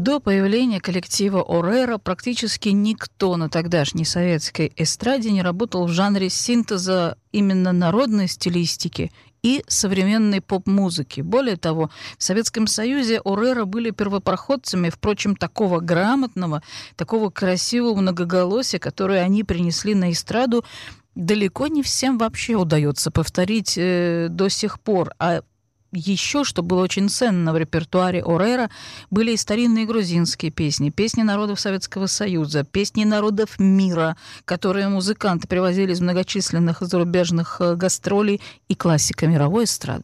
До появления коллектива «Орейро» практически никто на тогдашней советской эстраде не работал в жанре синтеза именно народной стилистики и современной поп-музыки. Более того, в Советском Союзе «Орейро» были первопроходцами, впрочем, такого грамотного, такого красивого многоголосия, которое они принесли на эстраду, далеко не всем вообще удается повторить до сих пор. А еще, что было очень ценно в репертуаре «Орейро», были и старинные грузинские песни, песни народов Советского Союза, песни народов мира, которые музыканты привозили из многочисленных зарубежных гастролей, и классика мировой эстрады.